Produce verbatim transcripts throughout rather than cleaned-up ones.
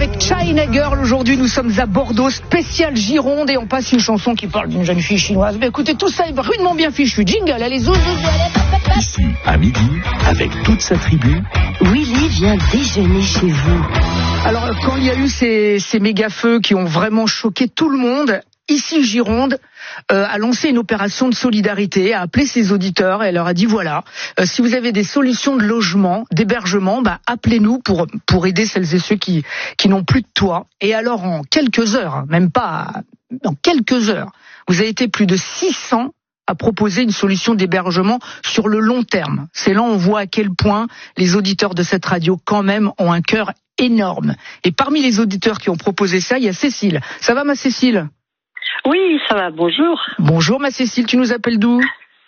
avec China Girl. Aujourd'hui, nous sommes à Bordeaux, spécial Gironde, et on passe une chanson qui parle d'une jeune fille chinoise. Mais écoutez, tout ça est rudement bien fichu. Jingle, allez, zou, zou, zou, allez. Ici, à midi, avec toute sa tribu, Willy vient déjeuner chez vous. Alors, quand il y a eu ces, ces méga-feux qui ont vraiment choqué tout le monde, ici Gironde euh, a lancé une opération de solidarité, a appelé ses auditeurs et elle leur a dit voilà, euh, si vous avez des solutions de logement, d'hébergement, bah appelez-nous pour pour aider celles et ceux qui qui n'ont plus de toit. Et alors en quelques heures, même pas en quelques heures, vous avez été plus de six cents à proposer une solution d'hébergement sur le long terme. C'est là on voit à quel point les auditeurs de cette radio quand même ont un cœur énorme. Et parmi les auditeurs qui ont proposé ça, il y a Cécile. Ça va ma Cécile ? Oui, ça va, bonjour. Bonjour ma Cécile, tu nous appelles d'où ?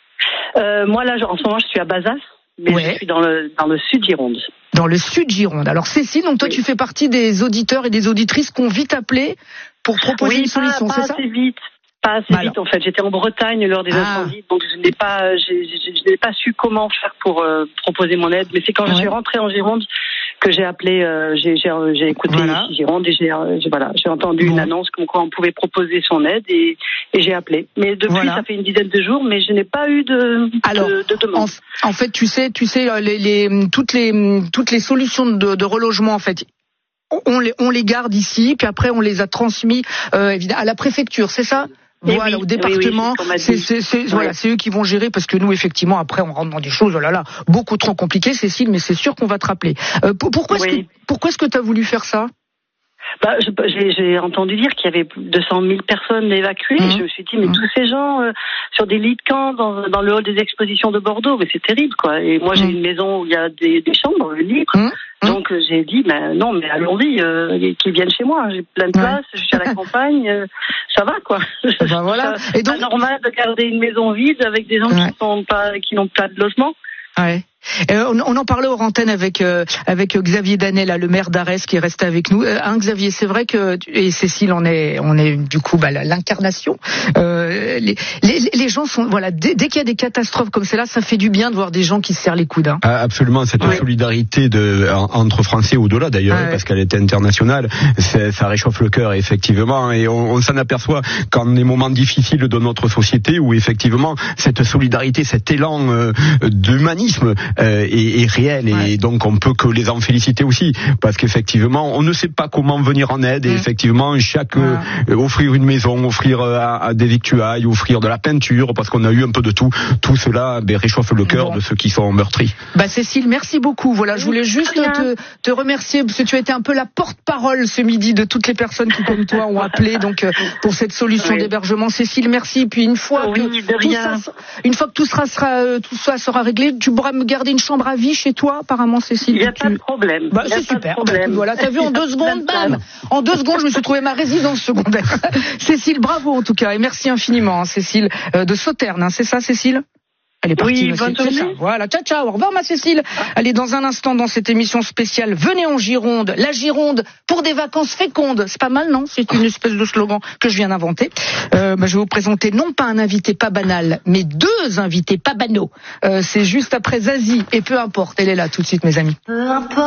euh, Moi là, en ce moment, je suis à Bazas, mais ouais. Je suis dans le, dans le sud Gironde. Dans le sud Gironde. Alors Cécile, donc toi oui. Tu fais partie des auditeurs et des auditrices qu'on vite appelé pour proposer oui, une solution, pas, c'est pas ça ? assez vite. Pas assez bah vite en fait. J'étais en Bretagne lors des ah. incendies, donc je n'ai pas, j'ai, j'ai, je n'ai pas su comment faire pour euh, proposer mon aide. Mais c'est quand ouais. je suis rentrée en Gironde que j'ai appelé, euh, j'ai, j'ai, j'ai écouté voilà. ici Gironde et j'ai, euh, j'ai, voilà, j'ai entendu bon. une annonce comme quoi on pouvait proposer son aide et, et j'ai appelé. Mais depuis voilà. ça fait une dizaine de jours, mais je n'ai pas eu de, Alors, de, de demande. En, en fait, tu sais, tu sais, les, les, toutes les, toutes les solutions de, de relogement en fait. On les, on les garde ici, puis après on les a transmis euh, à la préfecture, c'est ça ? Et voilà, oui, au département, oui, oui, c'est, c'est, c'est, ouais. voilà, c'est eux qui vont gérer parce que nous, effectivement, après, on rentre dans des choses, oh là là, beaucoup trop compliquées, Cécile, mais c'est sûr qu'on va te rappeler. Euh, pourquoi est-ce oui. que, pourquoi est-ce que tu as voulu faire ça ? Bah, je, j'ai, j'ai entendu dire qu'il y avait deux cent mille personnes évacuées. Mmh. Et je me suis dit, mais mmh. tous ces gens euh, sur des lits de camp dans, dans le hall des expositions de Bordeaux, mais c'est terrible, quoi. Et moi, mmh. j'ai une maison où il y a des, des chambres libres. Mmh. Donc euh, j'ai dit, ben non, mais allons-y, euh, qu'ils viennent chez moi. J'ai plein de place, ouais. je suis à la campagne, euh, ça va, quoi. Ben voilà. C'est pas normal de garder une maison vide avec des gens ouais. qui sont pas, qui n'ont pas de logement. Ouais. Euh, on, on en parlait aux antennes avec euh, avec Xavier Danet, là, le maire d'Arès, qui est resté avec nous. Euh, hein, Xavier, c'est vrai que et Cécile, on est on est du coup bah, l'incarnation. Euh, les, les les gens sont voilà dès, dès qu'il y a des catastrophes comme celle-là, ça fait du bien de voir des gens qui se serrent les coudes. Hein. Ah, absolument, cette ouais. solidarité de entre Français au-delà d'ailleurs, ouais. parce qu'elle est internationale, ça réchauffe le cœur effectivement, et on, on s'en aperçoit quand les moments difficiles de notre société où effectivement cette solidarité, cet élan euh, d'humanisme Euh, est, est réel ouais. et donc on peut que les en féliciter aussi parce qu'effectivement on ne sait pas comment venir en aide et mmh. effectivement chaque ouais. euh, offrir une maison, offrir euh, à, à des victuailles, offrir de la peinture parce qu'on a eu un peu de tout, tout cela ben, réchauffe le cœur bon. de ceux qui sont meurtris. Bah Cécile, merci beaucoup. Voilà, je voulais juste te, te remercier parce que tu as été un peu la porte-parole ce midi de toutes les personnes qui comme toi ont appelé donc euh, pour cette solution oui. d'hébergement. Cécile, merci. Puis une fois oui, que tout ça, une fois que tout sera, sera euh, tout ça sera réglé, tu pourras me garder une chambre à vie chez toi, apparemment, Cécile. Il n'y a tu... pas de problème. Bah, c'est super. Bah, voilà, t'as vu en deux secondes, bam. En deux secondes, je me suis trouvé ma résidence secondaire. Cécile, bravo en tout cas, et merci infiniment, hein, Cécile euh, de Sauternes. Hein, c'est ça, Cécile ? Elle est partie. Oui, bonne journée. Voilà, ciao, ciao. Au revoir, ma Cécile. Allez, dans un instant, dans cette émission spéciale, venez en Gironde. La Gironde pour des vacances fécondes. C'est pas mal, non ? C'est une espèce de slogan que je viens d'inventer. Euh, bah, je vais vous présenter non pas un invité pas banal, mais deux invités pas banaux. Euh, c'est juste après Zazie, et peu importe, elle est là tout de suite, mes amis. Peu importe.